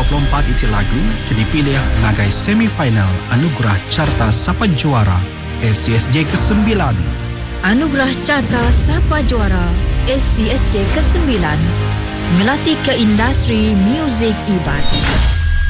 2024 iti lagu kini pilih ngagai semifinal Anugerah Carta Sapa Juara SCSJ ke-9. Anugerah Carta Sapa Juara SCSJ ke-9 melatih ke industri muzik Iban.